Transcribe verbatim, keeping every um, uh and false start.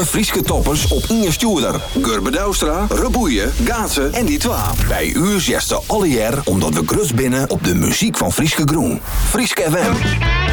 alle Frieske toppers op Inge Stuurder. Gurbe Douwstra, Reboeien, Gaatse en die twa. Bij u zegt ze alle jaar omdat we grus binnen op de muziek van Frieske Groen. Frieske F M.